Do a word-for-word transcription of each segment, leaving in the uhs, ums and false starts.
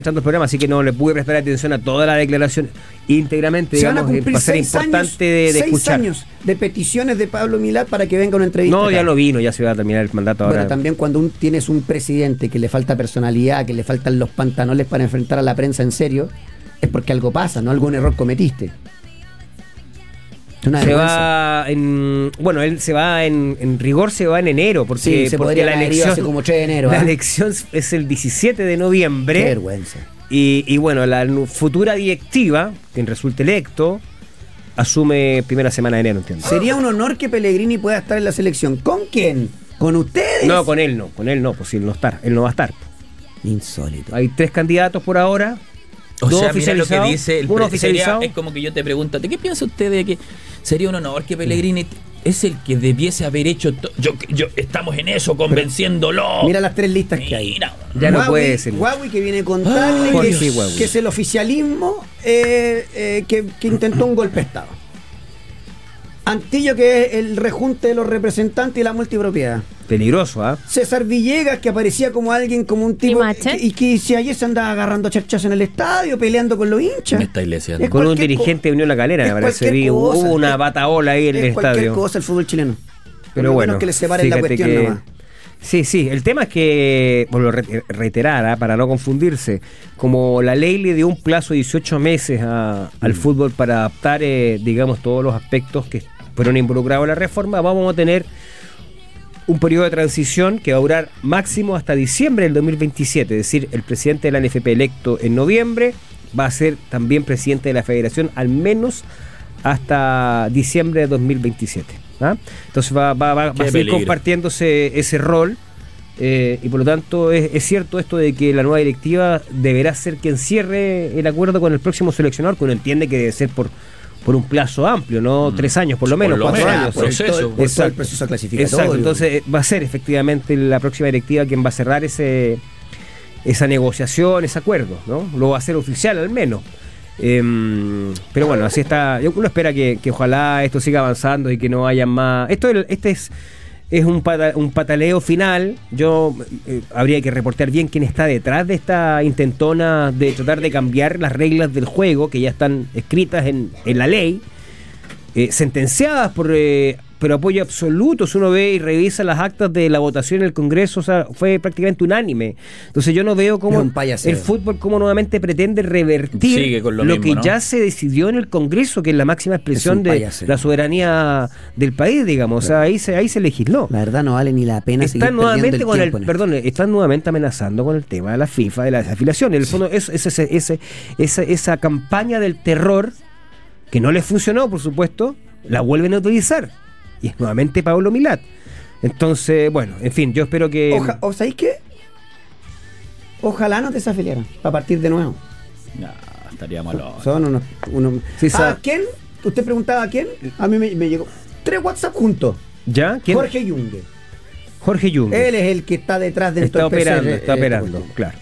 el programa, así que no le pude prestar atención a toda la declaración íntegramente. Se digamos, van a cumplir va a ser seis importante años, de, de seis escuchar. años de peticiones de Pablo Milad para que venga una entrevista. No, acá. ya no vino, ya se va a terminar el mandato ahora. Bueno, también cuando un, tienes un presidente que le falta personalidad, que le faltan los pantalones para enfrentar a la prensa en serio, es porque algo pasa, no algún error cometiste. Una se vergüenza. va en. Bueno, él se va en. En rigor se va en enero, porque, Sí, se porque podría la haber ido elección. hace como tres de enero. La ¿eh? elección es el diecisiete de noviembre. Qué vergüenza. Y, y bueno, la futura directiva, quien resulte electo, asume primera semana de enero, entiendo. Sería un honor que Pellegrini pueda estar en la selección. ¿Con quién? ¿Con ustedes? No, con él no, con él no, pues él no está, él no va a estar. Insólito. Hay tres candidatos por ahora. O dos sea, mira lo que oficializados, dice el uno pre- oficializado. sería- es como que yo te pregunto, ¿de qué piensa usted de que sería un honor que Pellegrini es el que debiese haber hecho to- yo, yo estamos en eso convenciéndolo? Mira las tres listas que hay. Mira, Ya no Huawei- puede ser. Huawei que viene a contarle Ay, que, Dios. es, Huawei. que es el oficialismo eh, eh, que, que intentó un golpe de Estado. Antillo que es el rejunte de los representantes y la multipropiedad. Peligroso, ¿ah? César Villegas que aparecía como alguien, como un tipo ¿Y Machet? que, y que si ayer se andaba agarrando charchas en el estadio, peleando con los hinchas. me está iglesiando. Es Con un cualquier dirigente de Unión La Calera, es me parece. cualquier Vi, hubo cosa. una Es- bataola ahí en el es cualquier estadio. cosa el fútbol chileno. Pero Lo bueno, menos que le separen la fíjate cuestión que- nomás. Sí, sí, el tema es que, bueno, lo re- reiterar, ¿ah? Para no confundirse, como la ley le dio un plazo de dieciocho meses a- al fútbol para adaptar, eh, digamos, todos los aspectos que fueron involucrados en la reforma, vamos a tener un periodo de transición que va a durar máximo hasta diciembre del dos mil veintisiete, es decir, el presidente de la N F P electo en noviembre va a ser también presidente de la federación al menos hasta diciembre de dos mil veintisiete. ¿ah? Entonces va, va, va, va a Qué seguir peligro. compartiéndose ese rol eh, y por lo tanto es, es cierto esto de que la nueva directiva deberá ser quien cierre el acuerdo con el próximo seleccionador, que uno entiende que debe ser por por un plazo amplio, no Mm. tres años, por lo Por menos, lo cuatro menos, años. por el, todo, proceso. el- por todo el Exacto. proceso clasificatorio. Exacto, entonces eh, va a ser efectivamente la próxima directiva quien va a cerrar ese esa negociación, ese acuerdo, ¿no? Lo va a hacer oficial al menos. Em, pero bueno, así está. Yo- Uno espera que, que ojalá esto siga avanzando y que no haya más. Esto este es es un, pata- un pataleo final. Yo eh, habría que reportear bien quién está detrás de esta intentona de tratar de cambiar las reglas del juego que ya están escritas en, en la ley. Eh, sentenciadas por eh, pero apoyo absoluto. Si uno ve y revisa las actas de la votación en el Congreso, o sea, fue prácticamente unánime. Entonces yo no veo cómo Es un payaseo. el fútbol como nuevamente pretende revertir Sigue con lo lo, mismo, que ¿no? ya se decidió en el Congreso, que es la máxima expresión un de payaseo. la soberanía del país, digamos. O sea, ahí se ahí se legisló. La verdad no vale ni la pena seguir Están nuevamente perdiendo con el, tiempo en esto. perdón, están nuevamente amenazando con el tema de la FIFA, de la desafiliación. En el fondo, es, es ese- ese- esa, esa campaña del terror que no les funcionó, por supuesto, la vuelven a utilizar. Y es nuevamente Pablo Milad. Entonces, bueno, en fin, yo espero que. Oja, ¿O sabéis qué? Ojalá no te desafiliaran para partir de nuevo. No, estaría malo. Son unos, unos- Sí, ¿A sa- quién? ¿Usted preguntaba a quién? A mí me, me llegó tres WhatsApp juntos. ¿Ya? ¿Quién? Jorge Junge. Jorge Jung. Él es el que está detrás de está estos operando, P C R, está eh, operando, cuestión. claro.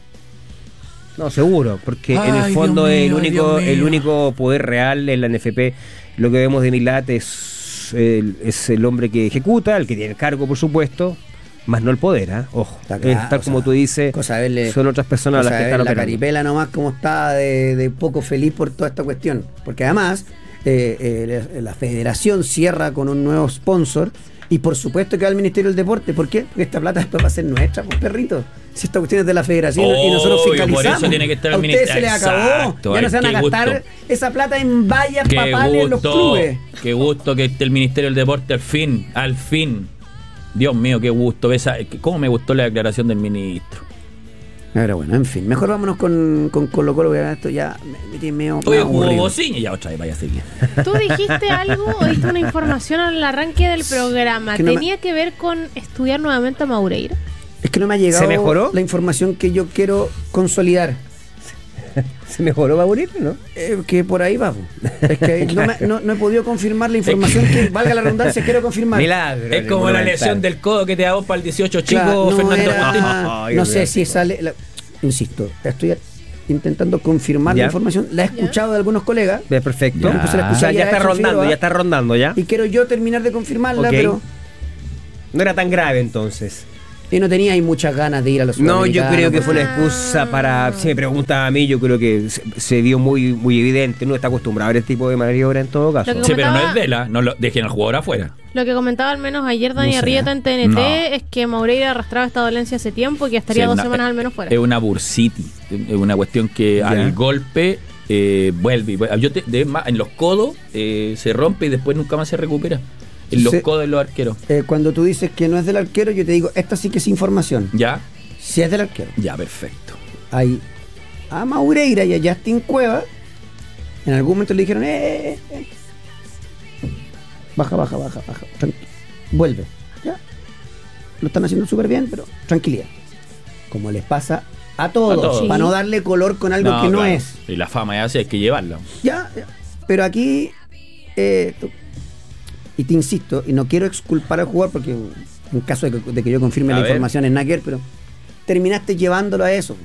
No, seguro, porque en el Ay, fondo Dios el mío, único Dios mío. el único poder real en la N F P, lo que vemos de Milad es el, es el hombre que ejecuta, el que tiene el cargo, por supuesto, más no el poder, ¿ah? Ojo. Está claro, Es tal o como sea, tú dices, cosa de verle- son otras personas cosa las que de están ver la operando. caripela nomás como está de, de poco feliz por toda esta cuestión. Porque además eh, eh, la, la federación cierra con un nuevo sponsor y por supuesto que va al Ministerio del Deporte. ¿Por qué? Porque esta plata después va a ser nuestra, pues perrito. Si esta cuestión es de la federación y nosotros Obvio, fiscalizamos. por eso tiene que estar el a ustedes ministerio. se les acabó. Exacto, Ya no ay, se van a qué gastar gusto. esa plata en vallas Qué papales en los gusto, clubes. qué gusto que esté el Ministerio del Deporte al fin, al fin. Dios mío, qué gusto. Esa, ¿cómo me gustó la declaración del ministro? Pero bueno, en fin, mejor vámonos con, con Colo Colo, que esto ya me metí medio Oye, medio jugó aburrido. Bocini y ya otra vez vaya a seguir. Tú dijiste algo o diste una información al arranque del programa. Que no me- ¿Tenía que ver con estudiar nuevamente a Maureira? Es que no me ha llegado ¿Se mejoró? la información que yo quiero consolidar. ¿Se mejoró, va a morir, no? Eh, que por ahí va. po. Es que no, me- no- no he podido confirmar la información que, valga la redundancia, quiero confirmar. Milagro. Es como la lesión del codo que te da vos para el dieciocho chico, Claro, no Fernando era- Agustín. Ay, no Dios sé mío. si sale. la- insisto, estoy intentando confirmar Ya. la información. La he escuchado de algunos colegas Bien, perfecto. Ya. Incluso la O escuché sea, ayer ya a está Edson rondando, Figueroa, ya está rondando, ¿ya? y quiero yo terminar de confirmarla, Ok. pero No era tan grave entonces. Y no tenía ahí muchas ganas de ir a los No, yo sudamericanos, creo que fue porque- una excusa para. Si me preguntas a mí, yo creo que se, se vio muy muy evidente. No está acostumbrado a ver este tipo de maniobra en todo caso. Lo que Sí, pero no comentaba- es de la, no lo, dejen al jugador afuera. Lo que comentaba al menos ayer Dani No sé. Arrieta en T N T No. es que Moureira arrastraba esta dolencia hace tiempo y que estaría Sí, dos una- semanas al menos fuera. Es una bursitis, es una cuestión que Ya. al golpe eh, vuelve. y vuelve. Yo te- de- ma- en los codos eh, se rompe y después nunca más se recupera. En los Sí. codos de los arqueros. Eh, cuando tú dices que no es del arquero, yo te digo, esta sí que es información. ¿Ya? Si es del arquero. Ya, perfecto. Hay a Moureira y a Justin Cueva. En algún momento le dijeron, eh, eh, eh. Baja, baja, baja, baja. Tranqui- Vuelve. ¿Ya? Lo están haciendo súper bien, pero tranquilidad. Como les pasa a todos. A todos. Para no darle color con algo que no claro. es. Y la fama ya hace, hay que llevarla. Ya, ya. Pero aquí, eh, tú- y te insisto, y no quiero exculpar al jugador porque en caso de que, de que yo confirme A la ver. información es Nacker, pero terminaste llevándolo a eso.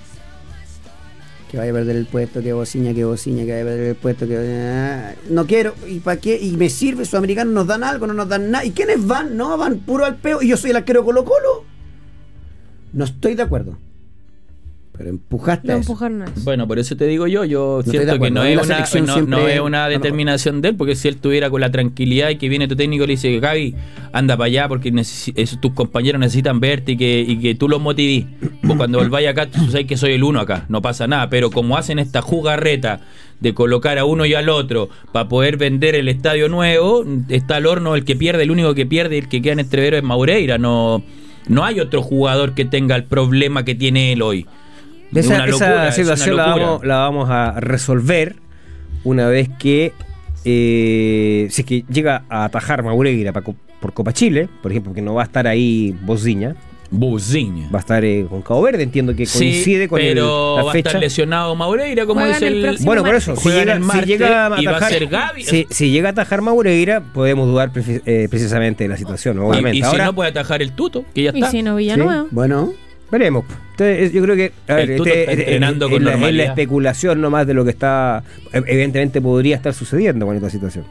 Que vaya a perder el puesto, que bociña, que bociña, que vaya a perder el puesto, que ah, no quiero, ¿y para qué? Y me sirve, sudamericanos nos dan algo, no nos dan nada. ¿Y quiénes van? No, van puro al peo y yo soy el arquero Colo Colo. No estoy de acuerdo. Pero empujaste Lo a eso. empujaron a eso. Bueno, por eso te digo yo, yo estoy de siento que acuerdo. no En es, la una, selección no, siempre no es es una lo mejor. determinación de él, porque si él tuviera con la tranquilidad y que viene tu técnico y le dice, Gaby, anda para allá porque necesi- eso, tus compañeros necesitan verte y que, y que tú los motivís. Vos cuando volváis acá, tú sabes que soy el uno acá, no pasa nada, pero como hacen esta jugarreta de colocar a uno y al otro para poder vender el estadio nuevo, está al horno el que pierde, el único que pierde, el que queda en entrevero es Moureira, no, no hay otro jugador que tenga el problema que tiene él hoy. Es Esa, una esa locura, es una situación la locura. vamos, la vamos a resolver una vez que eh, si es que llega a atajar Moureira pa- por Copa Chile, por ejemplo, que no va a estar ahí Bociña, Buziña. va a estar eh, con Cabo Verde, entiendo que coincide Sí, con el- pero la va a fecha. estar lesionado Moureira, como Juegan dice el el... próximo Bueno, por martes. eso, si Juegan llega, el si martes llega a y va a atajar, ser Gaby. si, si llega a atajar Moureira, podemos dudar prefi- eh, precisamente de la situación, Y- obviamente. y, si Ahora no puede atajar el Tuto, que ya Y está. si no, Villanueva. Bueno, veremos. Entonces, yo creo que a ver, El Tuto está entrenando es, con la, es la normalidad. especulación nomás de lo que está, evidentemente podría estar sucediendo con esta situación.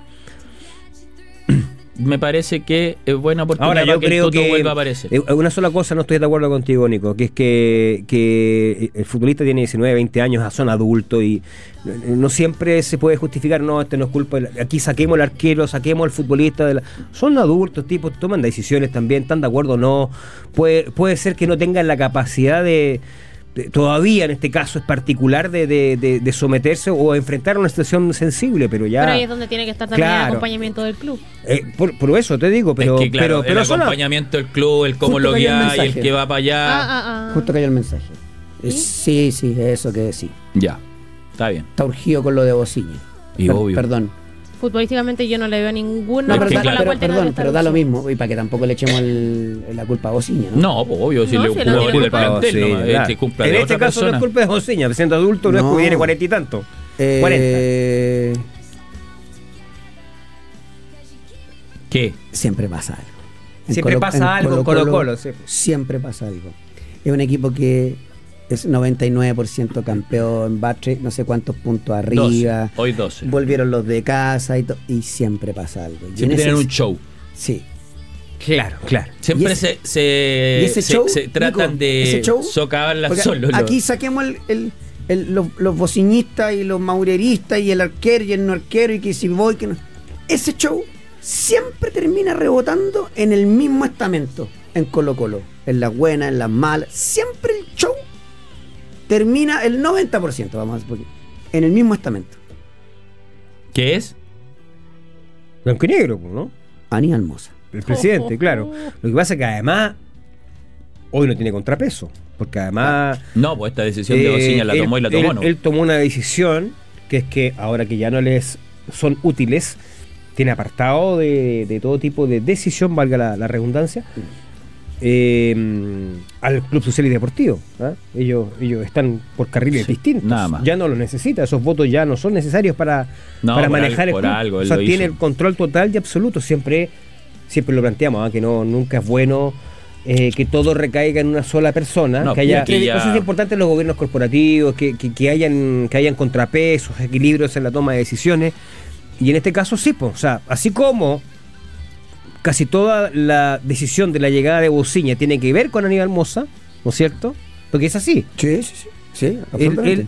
Me parece que es buena oportunidad Ahora para yo que el creo Tuto que vuelva a aparecer. eh, una sola cosa no estoy de acuerdo contigo, Nico, que es que, que el futbolista tiene diecinueve, veinte años, son adultos y no siempre se puede justificar, no, este no es culpa, de la- aquí saquemos el arquero, saquemos al futbolista, de la- son adultos, tipos, toman decisiones también, están de acuerdo o no, puede, puede ser que no tengan la capacidad de, de- todavía en este caso es particular de, de, de- de someterse o enfrentar una situación sensible, pero ya... Pero ahí es donde tiene que estar también el Claro. acompañamiento del club. eh, por, por eso te digo, pero... es que claro, pero, pero el son a- acompañamiento del club, el cómo Justo lo cayó el guía y el mensaje. que va para allá. Ah, ah, ah. justo cayó el mensaje. Eh, Sí, sí, eso que sí. Ya, está bien. Está urgido con lo de Bociña. Y Per- obvio. Perdón. Futbolísticamente yo no le veo ninguna No, Es pero, que da- claro. pero- vuelta en perdón, esta pero da lo discusión. mismo. Y para que tampoco le echemos el- la culpa a Bociña, ¿no? No, pues obvio, si No, le si no jugador tiene del culpa. plantel, Sí, nomás, claro. este cumpla en de este otra caso no persona. es culpa de Josiña, siendo adulto no, es No. que tiene cuarenta y tanto. Eh, cuarenta. ¿Qué? Siempre pasa algo. En Siempre pasa algo en Colo-Colo, sí. Siempre pasa algo. Es un equipo que es noventa y nueve por ciento campeón, va tre- no sé cuántos puntos arriba. doce. Hoy doce. Volvieron los de casa y, to- y siempre pasa algo. Y en Siempre ese- tienen un show. Sí. Claro, claro. Siempre Y ese- se, se, y ese se- show, se tratan Nico, de ese show, socavarla Porque solo. aquí saquemos el, el- el- los, los bociñistas y los maureristas y el arquero y el no arquero y que si voy, que no. Ese show siempre termina rebotando en el mismo estamento, en Colo Colo, en las buenas, en las malas. Siempre el show termina el noventa por ciento, vamos a decir, en el mismo estamento. ¿Qué es? Blanco y negro, ¿no? Aníbal Mosa. El presidente, claro. Lo que pasa es que además hoy no tiene contrapeso, porque además No, pues esta decisión de eh, Bociña la él- tomó y la tomó, él, ¿no? él tomó una decisión que es que ahora que ya no les son útiles, tiene apartado de, de todo tipo de decisión, valga la, la redundancia, eh, al Club Social y Deportivo. ¿ah? Ellos, ellos están por carriles Sí, distintos. nada más. Ya no los necesita, esos votos ya no son necesarios para, No, para por manejar algo- el por club. algo o él sea, lo tiene hizo. el control total y absoluto. Siempre, siempre lo planteamos, ¿ah? que no nunca es bueno eh, que todo recaiga en una sola persona. No, que haya, aquí ya- por eso es importante los gobiernos corporativos, que, que, que hayan, que hayan contrapesos, equilibrios en la toma de decisiones. Y en este caso sí, pues, o sea, así como casi toda la decisión de la llegada de Bociña tiene que ver con Aníbal Mosa, ¿no es cierto? Porque es así. Sí, sí, sí. Sí, Él, absolutamente. él-